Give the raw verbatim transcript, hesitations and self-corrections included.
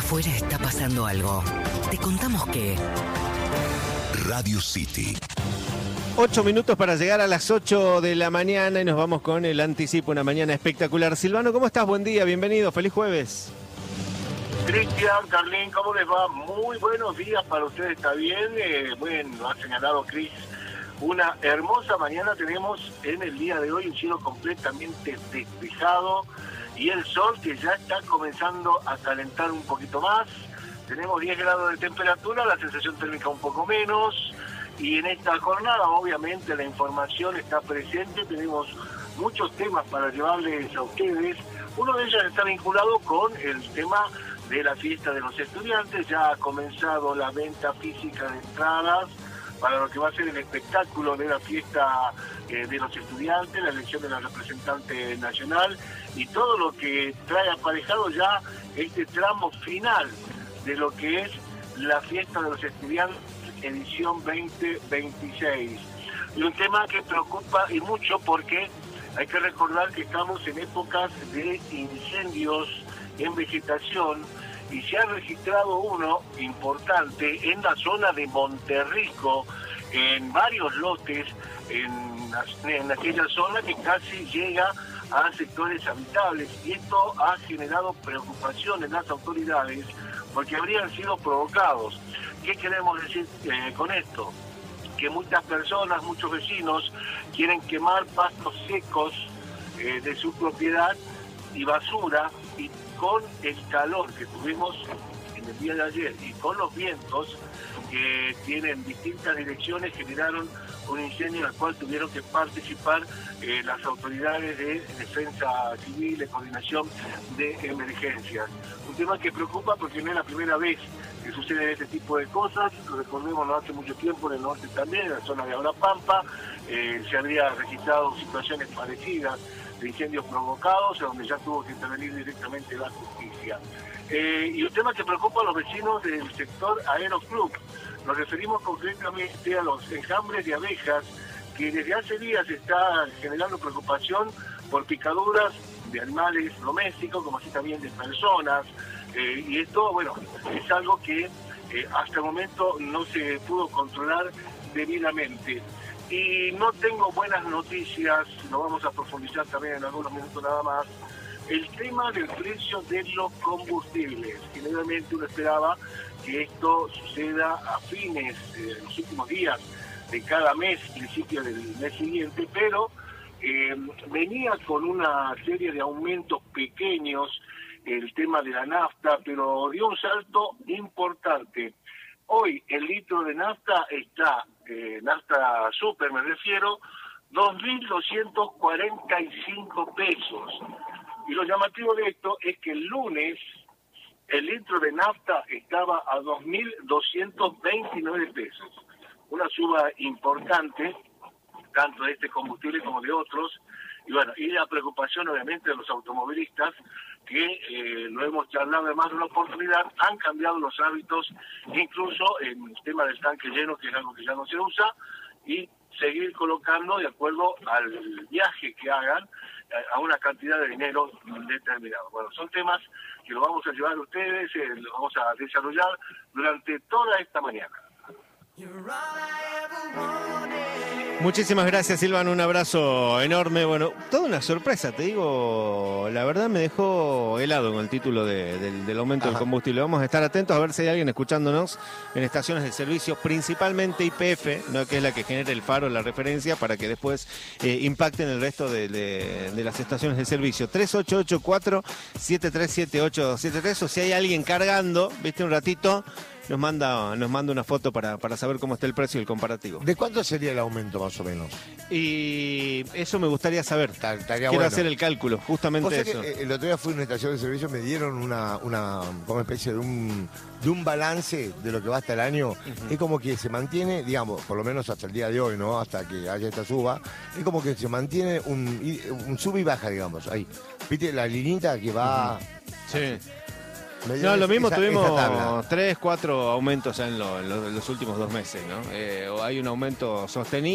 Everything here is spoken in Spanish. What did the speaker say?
Afuera está pasando algo. Te contamos que... Radio City. Ocho minutos para llegar a las ocho de la mañana y nos vamos con el anticipo, una mañana espectacular. Silvano, ¿cómo estás? Buen día, bienvenido, feliz jueves. Cristian, Carlín, ¿cómo les va? Muy buenos días para ustedes, ¿está bien? Eh, bueno, lo ha señalado Cris. Una hermosa mañana tenemos en el día de hoy, un cielo completamente despejado y el sol que ya está comenzando a calentar un poquito más. Tenemos diez grados de temperatura, la sensación térmica un poco menos. Y en esta jornada, obviamente, la información está presente. Tenemos muchos temas para llevarles a ustedes. Uno de ellos está vinculado con el tema de la fiesta de los estudiantes. Ya ha comenzado la venta física de entradas para lo que va a ser el espectáculo de la fiesta eh, de los estudiantes, la elección de la representante nacional y todo lo que trae aparejado ya este tramo final de lo que es la fiesta de los estudiantes edición veinte veintiséis. Y un tema que preocupa y mucho porque hay que recordar que estamos en épocas de incendios en vegetación y se ha registrado uno importante en la zona de Monterrico, en varios lotes, en, en aquella zona que casi llega a sectores habitables, y esto ha generado preocupación en las autoridades porque habrían sido provocados. ¿Qué queremos decir eh, con esto? Que muchas personas, muchos vecinos quieren quemar pastos secos eh, de su propiedad y basura, y con el calor que tuvimos en el día de ayer y con los vientos que tienen distintas direcciones, generaron un incendio en el cual tuvieron que participar eh, las autoridades de defensa civil, de coordinación de emergencias. Un tema que preocupa porque no es la primera vez que sucede este tipo de cosas. Recordemos, no hace mucho tiempo en el norte también, en la zona de Aurapampa, eh, se había registrado situaciones parecidas de incendios provocados, donde ya tuvo que intervenir directamente la justicia. Eh, y un tema que preocupa a los vecinos del sector Aeroclub. Nos referimos concretamente a los enjambres de abejas, que desde hace días están generando preocupación por picaduras de animales domésticos, como así también de personas. Eh, y esto, bueno, es algo que eh, hasta el momento no se pudo controlar debidamente. Y no tengo buenas noticias, lo vamos a profundizar también en algunos minutos nada más. El tema del precio de los combustibles. Generalmente uno esperaba que esto suceda a fines, eh, los últimos días de cada mes, principio del mes siguiente, pero eh, venía con una serie de aumentos pequeños el tema de la nafta, pero dio un salto importante. Hoy el litro de nafta está, eh, nafta super me refiero, dos mil doscientos cuarenta y cinco pesos. Y lo llamativo de esto es que el lunes el litro de nafta estaba a dos mil doscientos veintinueve pesos. Una suba importante, tanto de este combustible como de otros. Y bueno, y la preocupación obviamente de los automovilistas, que eh, lo hemos charlado en más de una oportunidad, han cambiado los hábitos, incluso en el tema del tanque lleno, que es algo que ya no se usa, y seguir colocando de acuerdo al viaje que hagan a una cantidad de dinero determinado. Bueno, son temas que lo vamos a llevar a ustedes, eh, lo vamos a desarrollar durante toda esta mañana. Muchísimas gracias, Silvano, un abrazo enorme. Bueno, toda una sorpresa, te digo, la verdad me dejó helado con el título de, del, del aumento Ajá. del combustible. Vamos a estar atentos a ver si hay alguien escuchándonos en estaciones de servicio, principalmente Y P F, ¿no? Que es la que genera el faro, la referencia, para que después eh, impacten el resto de, de, de las estaciones de servicio. tres ocho ocho cuatro siete tres siete ocho siete tres, o si hay alguien cargando, viste, un ratito, nos manda nos manda una foto para, para saber cómo está el precio y el comparativo. ¿De cuánto sería el aumento más o menos? Y eso me gustaría saber. Estaría Quiero bueno. hacer el cálculo, justamente o sea eso. Que el otro día fui a una estación de servicio, me dieron una, una como especie de un, de un balance de lo que va hasta el año. Uh-huh. Es como que se mantiene, digamos, por lo menos hasta el día de hoy, ¿no? Hasta que haya esta suba, es como que se mantiene un, un sub y baja, digamos, ahí. ¿Viste la linita que va? Uh-huh. Sí. No, lo mismo, esa, tuvimos esa tres, cuatro aumentos en, lo, en, lo, en los últimos dos meses, ¿no? Eh, hay un aumento sostenido.